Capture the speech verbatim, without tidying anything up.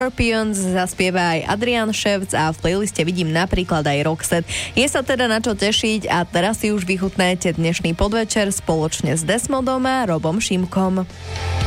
Scorpions zaspieva aj Adrian Ševc a v playliste vidím napríklad aj Roxette. Je sa teda na čo tešiť a teraz si už vychutnajte dnešný podvečer spoločne s Desmodom a Robom Šimkom.